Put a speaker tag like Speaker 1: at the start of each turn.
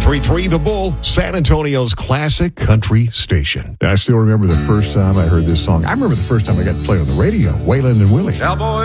Speaker 1: 103.3 The Bull, San Antonio's classic country station.
Speaker 2: I still remember the first time I heard this song. I remember the first time I got to play it on the radio, Waylon and Willie.
Speaker 3: Cowboy